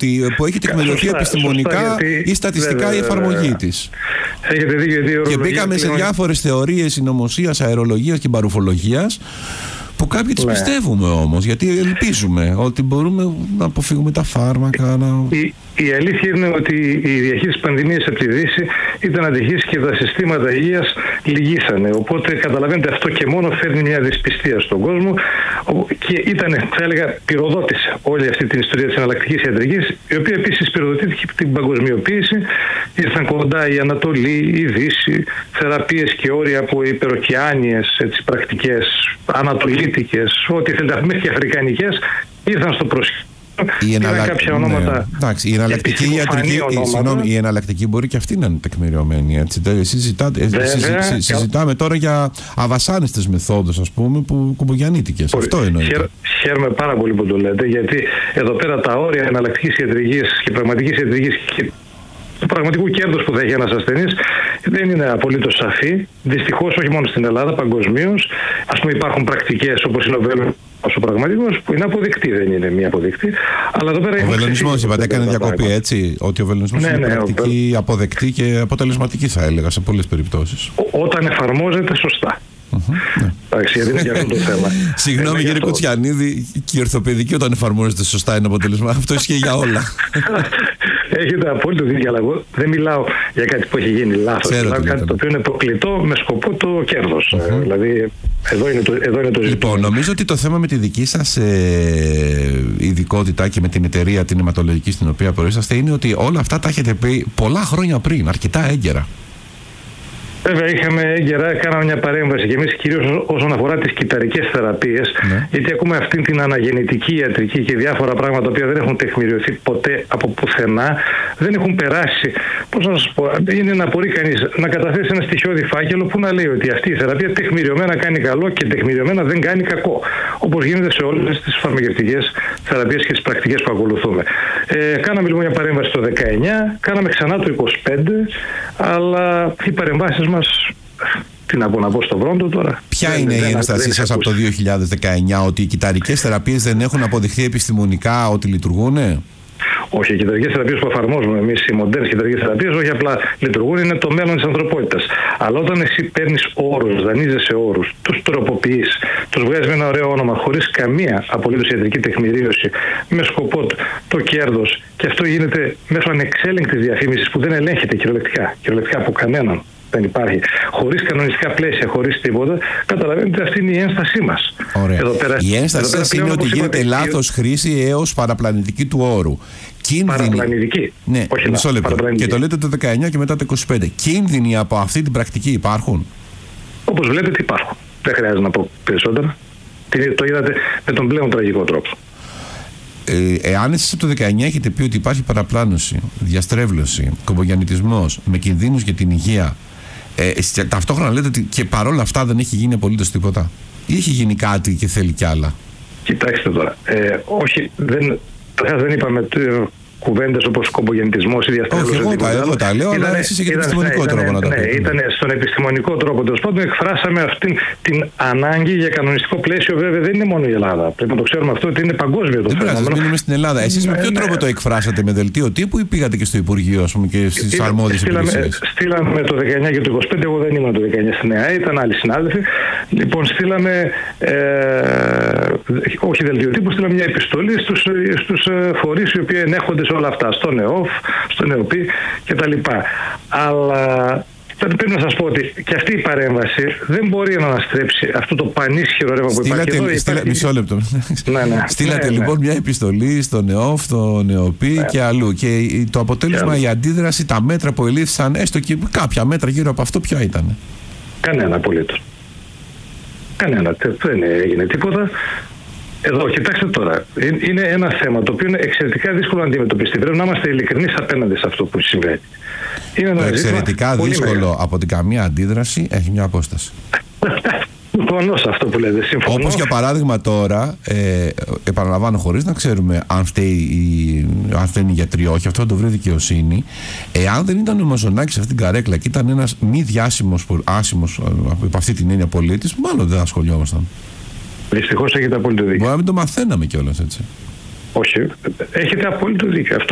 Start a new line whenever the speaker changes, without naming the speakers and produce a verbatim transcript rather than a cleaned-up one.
ότι, που έχει τεκμηριωθεί επιστημονικά σωστά, ή στατιστικά βέβαια, η εφαρμογή της.
Έχετε δίκιο, γιατί
και μπήκαμε σε διάφορες θεωρίες συνωμοσίας, αερολογίας και μπαρουφολογίας, που κάποιοι τις ναι. πιστεύουμε όμως, γιατί ελπίζουμε ότι μπορούμε να αποφύγουμε τα φάρμακα. Να...
Η, η αλήθεια είναι ότι η διαχείριση πανδημίας από τη Δύση ήταν ατυχής και τα συστήματα υγείας λυγίσανε. Οπότε καταλαβαίνετε, αυτό και μόνο φέρνει μια δυσπιστία στον κόσμο και ήταν, θα έλεγα, πυροδότησε όλη αυτή την ιστορία της εναλλακτικής ιατρικής, η οποία επίσης πυροδοτήθηκε από την παγκοσμιοποίηση. Ήρθαν κοντά η Ανατολή, η Δύση, θεραπείες και όρια από υπεροκεάνιες πρακτικές, ανατολίτικες, ό,τι θέλετε, μέχρι και αφρικανικές, ήρθαν στο προσκήνιο.
Η, εναλλακ... κάποια ονόματα, ναι. Εντάξει, η εναλλακτική ιατρική, συγγνώμη, η εναλλακτική μπορεί και αυτή να είναι τεκμηριωμένη. Έτσι. Συζητάτε, συζη, συζη, συζητάμε τώρα για αβασάνιστες μεθόδους, ας πούμε, που κουμπογιαννίτικες. Αυτό εννοείται.
Χαίρομαι πάρα πολύ που το λέτε, γιατί εδώ πέρα τα όρια εναλλακτικής ιατρικής και πραγματικής ιατρικής και του πραγματικού κέρδους που θα έχει ένας ασθενής δεν είναι απολύτως σαφή. Δυστυχώς, όχι μόνο στην Ελλάδα, παγκοσμίως. Ας πούμε, υπάρχουν πρακτικές όπως είναι ο βελονισμός ο πραγματικός, που είναι αποδεκτή, δεν είναι μία αποδεκτή. Αλλά εδώ πέρα
ο βελονισμός, είπατε, έκανε διακοπή, έτσι. Ότι ο βελονισμός ναι, είναι ναι, πρακτική, ο... αποδεκτή και αποτελεσματική, θα έλεγα, σε πολλές περιπτώσεις.
Όταν εφαρμόζεται σωστά. Mm-hmm, ναι. Εντάξει, γιατί είναι και αυτό το θέμα.
Συγγνώμη κύριε Κουτσιανίδη, και η ορθοπαιδική όταν εφαρμόζεται σωστά είναι αποτέλεσμα. Αυτό ισχύει για όλα.
Έχετε απόλυτο δίκιο, αλλά εγώ δεν μιλάω για κάτι που έχει γίνει λάθος. Μιλάω κάτι λέτε. Το οποίο είναι προκλητό με σκοπό το κέρδος. Mm-hmm. Δηλαδή, εδώ είναι το, εδώ είναι το ζήτημα.
Λοιπόν, νομίζω ότι το θέμα με τη δική σας ε, ειδικότητα και με την εταιρεία την αιματολογική στην οποία προείσταστε είναι ότι όλα αυτά τα έχετε πει πολλά χρόνια πριν, αρκετά έγκαιρα.
Βέβαια, είχαμε έγκαιρα, κάναμε μια παρέμβαση και εμείς κυρίως όσον αφορά τις κυταρικές θεραπείες, ναι. γιατί ακούμε αυτήν την αναγεννητική ιατρική και διάφορα πράγματα τα οποία δεν έχουν τεκμηριωθεί ποτέ από πουθενά, δεν έχουν περάσει. Πώς να σας πω, είναι να μπορεί κανείς να καταθέσει ένα στοιχειώδη φάκελο που να λέει ότι αυτή η θεραπεία τεκμηριωμένα κάνει καλό και τεκμηριωμένα δεν κάνει κακό. Όπως γίνεται σε όλες τις φαρμακευτικές θεραπείες και τις πρακτικές που ακολουθούμε. Ε, κάναμε λοιπόν μια παρέμβαση το δεκαεννιά, κάναμε ξανά το είκοσι πέντε, αλλά οι παρεμβάσεις μας, τι να πω, να πω στο βρόντο τώρα.
Ποια δεν, είναι δεν, η ένστασή σας από το δύο χιλιάδες δεκαεννιά, ότι οι κυταρικές θεραπείες δεν έχουν αποδειχθεί επιστημονικά ότι λειτουργούν?
Όχι, οι κυταρικές θεραπείες που εφαρμόζουμε εμείς, οι μοντέρνες κυταρικές θεραπείες, όχι απλά λειτουργούν, είναι το μέλλον της ανθρωπότητας. Αλλά όταν εσύ παίρνεις όρους, δανείζεσαι όρους, τους τροποποιείς, τους βγάζεις με ένα ωραίο όνομα, χωρίς καμία απολύτως ιατρική τεκμηρίωση, με σκοπό το κέρδος, και αυτό γίνεται μέσω ανεξέλεγκτης διαφήμισης που δεν ελέγχεται κυριολεκτικά, κυριολεκτικά από κανέναν. Δεν υπάρχει. Χωρίς κανονιστικά πλαίσια, χωρίς τίποτα, καταλαβαίνετε, αυτή είναι η ένστασή μας.
Εδώ πέρα, η ένστασή σας είναι ότι γίνεται λάθος χρήση έως παραπλανητική του όρου. Κίνδυνοι...
Παραπλανητική.
Ναι,
όχι
μισό λεπτό. Και το λέτε το δεκαεννιά και μετά το είκοσι πέντε. Κίνδυνοι από αυτή την πρακτική υπάρχουν?
Όπως βλέπετε υπάρχουν. Δεν χρειάζεται να πω περισσότερα. Το είδατε με τον πλέον τραγικό τρόπο.
Ε, εάν εσείς από το δεκαεννιά έχετε πει ότι υπάρχει παραπλάνωση, διαστρέβλωση, κομπογιαννιτισμός με κινδύνους για την υγεία, ε, ταυτόχρονα λέτε ότι και παρόλα αυτά δεν έχει γίνει απολύτως τίποτα, ή έχει γίνει κάτι και θέλει κι άλλα?
Κοιτάξτε τώρα, ε, όχι, δεν, δεν είπαμε κουβέντες όπως κομπογεννητισμός ή διαστρέβλωση.
Όχι, εγώ τα, εγώ τα λέω, ήτανε, αλλά εσείς έχετε επιστημονικό
ήτανε,
τρόπο
ήτανε,
να τα πείτε.
Ναι, ήταν στον επιστημονικό τρόπο, τέλος πάντων, εκφράσαμε αυτή την ανάγκη για κανονιστικό πλαίσιο. Βέβαια, δεν είναι μόνο η Ελλάδα. Πρέπει να το ξέρουμε αυτό, ότι είναι παγκόσμιο το θέμα.
Δεν πειράζει, μείνουμε στην Ελλάδα. Εσείς με ποιο ναι, τρόπο ναι. το εκφράσατε, με δελτίο τύπου, ή πήγατε και στο Υπουργείο, ας πούμε, και στις αρμόδιες υπηρεσίες?
Στείλαμε το δεκαεννιά και το είκοσι πέντε, εγώ δεν ήμουν το δεκαεννιά στην ΕΑΕ, ήταν άλλοι συνάδελφοι. Λοιπόν, στείλαμε, ε, όχι δελτίο τύπου, στείλαμε μια επιστολή στους, στους φορείς οι οποίοι ενέχονται σε όλα αυτά, στον ΕΟΦ, στον ΕΟΠΗ κτλ. Αλλά πρέπει να σας πω ότι και αυτή η παρέμβαση δεν μπορεί να αναστρέψει αυτό το πανίσχυρο ρεύμα που υπάρχει εδώ.
Στείλατε, υπάρχει... Μισό λεπτό. Ναι, ναι. Στείλατε ναι, λοιπόν ναι. μια επιστολή στον ΕΟΦ, στον ΕΟΠΗ ναι. και αλλού. Και το αποτέλεσμα, η αντίδραση, τα μέτρα που ελήφθησαν, έστω και κάποια μέτρα γύρω από αυτό, ποια ήταν?
Κανένα απολύτως. Κανένα. Δεν έγινε τίποτα. Εδώ, κοιτάξτε τώρα, είναι ένα θέμα το οποίο είναι εξαιρετικά δύσκολο να αντιμετωπιστεί. Πρέπει να είμαστε ειλικρινείς απέναντι σε αυτό που συμβαίνει. Είναι ένα
εξαιρετικά δύσκολο από την καμία αντίδραση έχει μια απόσταση.
Συμφωνώ σε αυτό που λέτε. Συμφωνώ.
Όπως για παράδειγμα τώρα, ε, επαναλαμβάνω χωρίς να ξέρουμε αν φταίει, αν φταίνει οι γιατροί, όχι, αυτό θα το βρει δικαιοσύνη. Εάν δεν ήταν ο Μαζονάκης σε αυτήν την καρέκλα και ήταν ένας μη διάσημος, άσημος από αυτή την έννοια πολίτης, μάλλον δεν ασχολιόμασταν.
Δυστυχώς έχετε απόλυτο δίκιο.
Μπορεί να μην το μαθαίναμε κιόλας, έτσι.
Όχι, έχετε απόλυτο δίκιο. Αυτό